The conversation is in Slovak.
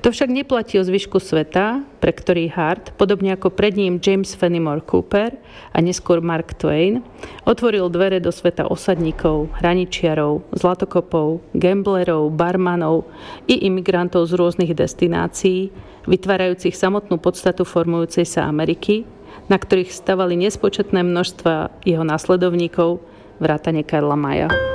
To však neplatí o zvyšku sveta, pre ktorý Hart, podobne ako pred ním James Fenimore Cooper a neskôr Mark Twain, otvoril dvere do sveta osadníkov, hraničiarov, zlatokopov, gamblerov, barmanov i imigrantov z rôznych destinácií, vytvárajúcich samotnú podstatu formujúcej sa Ameriky, na ktorých stavali nespočetné množstva jeho nasledovníkov, vrátane Karla Maya.